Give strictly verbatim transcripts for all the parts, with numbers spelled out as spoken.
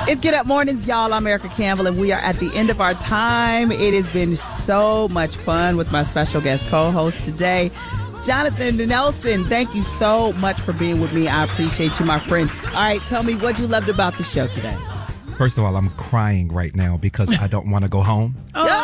It's Get Up Mornings, y'all. I'm Erica Campbell, and we are at the end of our time. It has been so much fun with my special guest co-host today, Jonathan Nelson. Thank you so much for being with me. I appreciate you, my friend. All right, tell me what you loved about the show today. First of all, I'm crying right now because I don't want to go home. Oh. Um,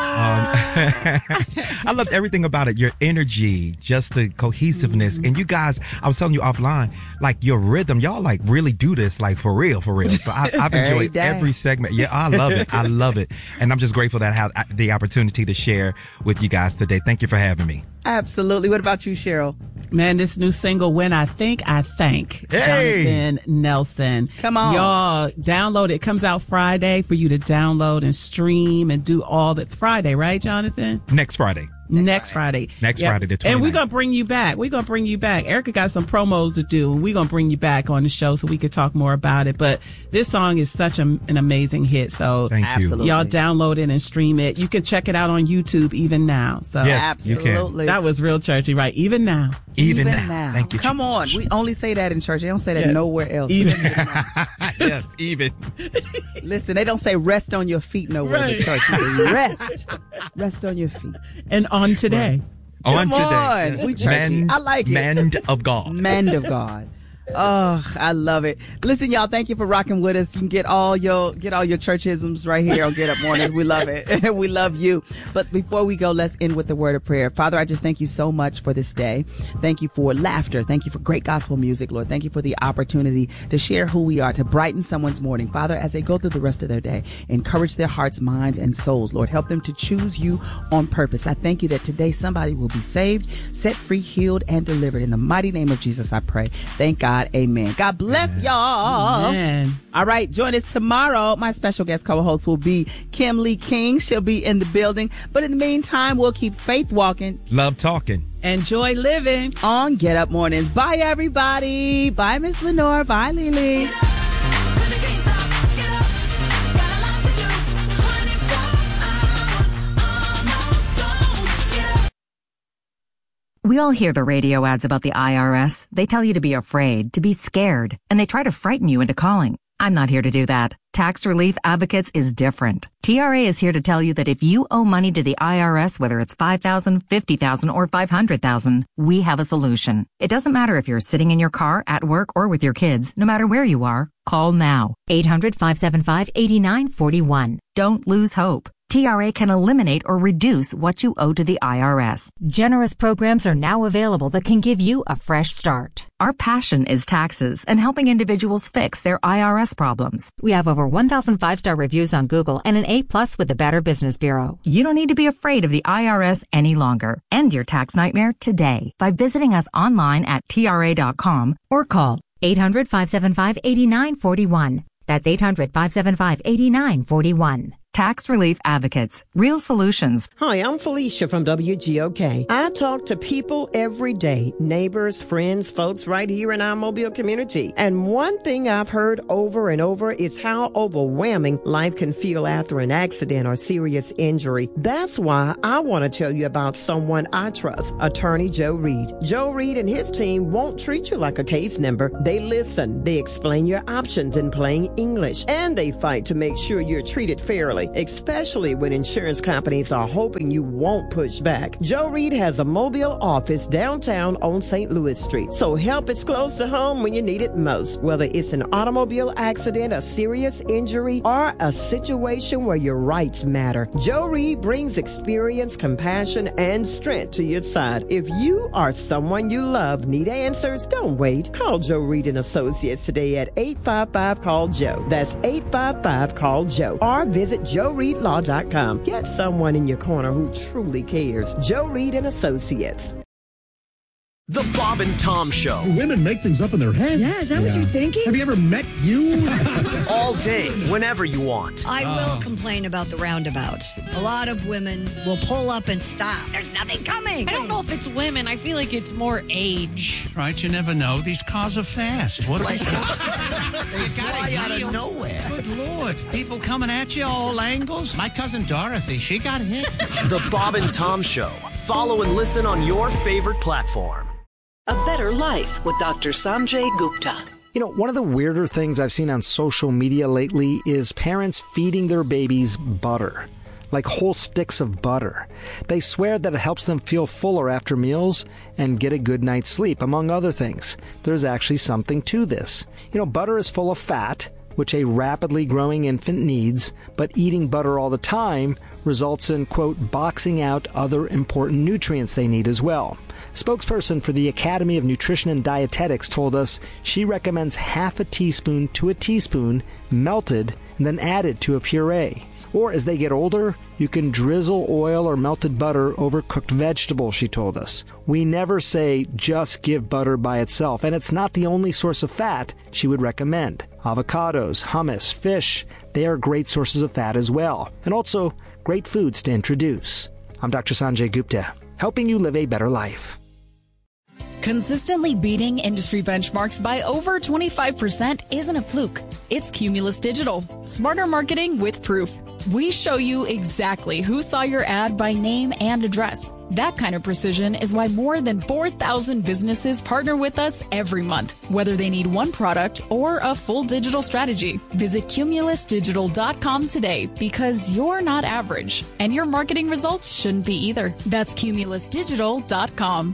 I loved everything about it. Your energy, just the cohesiveness. Mm. And you guys, I was telling you offline, like your rhythm, y'all like really do this like for real, for real. So I, I've enjoyed every, every segment. Yeah, I love it. I love it. And I'm just grateful that I had the opportunity to share with you guys today. Thank you for having me. Absolutely. What about you, Cheryl? Man, this new single, When I Think, I Thank, hey! Jonathan Nelson. Come on. Y'all, download it. It comes out Friday for you to download and stream and do all that. Friday, right, Jonathan? Next Friday. Next, Next Friday. Friday. Next yep. Friday, the twenty-ninth. And we're going to bring you back. We're going to bring you back. Erica got some promos to do, and we're going to bring you back on the show so we can talk more about it. But this song is such a, an amazing hit. So Thank you. Absolutely. Y'all download it and stream it. You can check it out on YouTube even now. So yes, Absolutely. You can. That was real churchy, right? Even now. Even, even now. now. Thank you. Come Jesus. on. We only say that in church. They don't say that yes. nowhere else. Even yes, even. Listen, they don't say rest on your feet nowhere right. in church. They rest. Rest on your feet. And on today. Right. On Come today. on. Yes. We churchy. Man, I like it. Man of God. Man of God. Oh, I love it. Listen, y'all, thank you for rocking with us. You can get all your get all your churchisms right here on Get Up Mornings. We love it. We love you. But before we go, let's end with the word of prayer. Father, I just thank you so much for this day. Thank you for laughter. Thank you for great gospel music, Lord. Thank you for the opportunity to share who we are, to brighten someone's morning. Father, as they go through the rest of their day, encourage their hearts, minds, and souls. Lord, help them to choose you on purpose. I thank you that today somebody will be saved, set free, healed, and delivered. In the mighty name of Jesus, I pray. Thank God. Amen. God bless Amen. y'all. Amen. All right. Join us tomorrow. My special guest co-host will be Kim Lee King. She'll be in the building. But in the meantime, we'll keep faith walking. Love talking. Enjoy living. On Get Up Mornings. Bye, everybody. Bye, Miss Lenore. Bye, Lily. We all hear the radio ads about the I R S. They tell you to be afraid, to be scared, and they try to frighten you into calling. I'm not here to do that. Tax Relief Advocates is different. T R A is here to tell you that if you owe money to the I R S, whether it's five thousand dollars, fifty thousand dollars, or five hundred thousand dollars, we have a solution. It doesn't matter if you're sitting in your car, at work, or with your kids. No matter where you are, call now. eight hundred, five seven five, eight nine four one. Don't lose hope. T R A can eliminate or reduce what you owe to the I R S. Generous programs are now available that can give you a fresh start. Our passion is taxes and helping individuals fix their I R S problems. We have over one thousand five-star reviews on Google and an A plus with the Better Business Bureau. You don't need to be afraid of the I R S any longer. End your tax nightmare today by visiting us online at T R A dot com or call eight hundred, five seven five, eight nine four one. That's eight hundred, five seven five, eight nine four one. Tax Relief Advocates. Real solutions. Hi, I'm Felicia from W G O K. I talk to people every day, neighbors, friends, folks right here in our Mobile community. And one thing I've heard over and over is how overwhelming life can feel after an accident or serious injury. That's why I want to tell you about someone I trust, Attorney Joe Reed. Joe Reed and his team won't treat you like a case number. They listen, they explain your options in plain English, and they fight to make sure you're treated fairly, especially when insurance companies are hoping you won't push back. Joe Reed has a Mobile office downtown on Saint Louis Street, so help is close to home when you need it most. Whether it's an automobile accident, a serious injury, or a situation where your rights matter, Joe Reed brings experience, compassion, and strength to your side. If you or someone you love need answers, don't wait. Call Joe Reed and Associates today at eight five five, call Joe. That's eight five five, call Joe. Or visit joe reed law dot com. Get someone in your corner who truly cares. Joe Reed and Associates. The Bob and Tom Show. Women make things up in their head. Yeah, is that yeah. what you're thinking? Have you ever met you? All day, whenever you want. I will oh. complain about the roundabouts. A lot of women will pull up and stop. There's nothing coming. I don't know if it's women. I feel like it's more age. Right, you never know. These cars are fast. What are they? They fly out of nowhere. Good Lord. People coming at you all angles. My cousin Dorothy, she got hit. The Bob and Tom Show. Follow and listen on your favorite platform. A Better Life with Doctor Sanjay Gupta. You know, one of the weirder things I've seen on social media lately is parents feeding their babies butter, like whole sticks of butter. They swear that it helps them feel fuller after meals and get a good night's sleep, among other things. There's actually something to this. You know, butter is full of fat, which a rapidly growing infant needs, but eating butter all the time results in, quote, boxing out other important nutrients they need as well. Spokesperson for the Academy of Nutrition and Dietetics told us she recommends half a teaspoon to a teaspoon melted and then added to a puree. Or as they get older, you can drizzle oil or melted butter over cooked vegetables, she told us. We never say just give butter by itself, and it's not the only source of fat she would recommend. Avocados, hummus, fish, they are great sources of fat as well, and also great foods to introduce. I'm Doctor Sanjay Gupta, helping you live a better life. Consistently beating industry benchmarks by over twenty-five percent isn't a fluke. It's Cumulus Digital. Smarter marketing with proof. We show you exactly who saw your ad by name and address. That kind of precision is why more than four thousand businesses partner with us every month, whether they need one product or a full digital strategy. Visit cumulus digital dot com today because you're not average, and your marketing results shouldn't be either. That's cumulus digital dot com.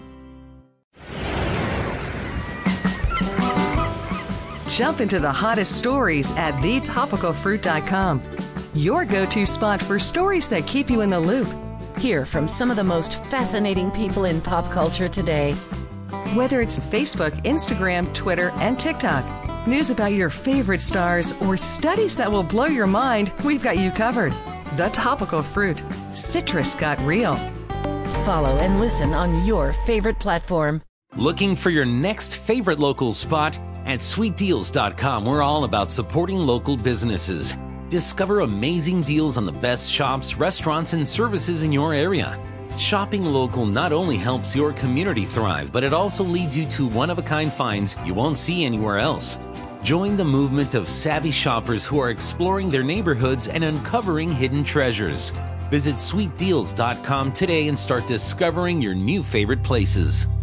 Jump into the hottest stories at the topical fruit dot com. Your go-to spot for stories that keep you in the loop. Hear from some of the most fascinating people in pop culture today. Whether it's Facebook, Instagram, Twitter, and TikTok, news about your favorite stars, or studies that will blow your mind, we've got you covered. The Topical Fruit. Citrus got real. Follow and listen on your favorite platform. Looking for your next favorite local spot? At sweet deals dot com, we're all about supporting local businesses. Discover amazing deals on the best shops, restaurants, and services in your area. Shopping local not only helps your community thrive, but it also leads you to one-of-a-kind finds you won't see anywhere else. Join the movement of savvy shoppers who are exploring their neighborhoods and uncovering hidden treasures. Visit sweet deals dot com today and start discovering your new favorite places.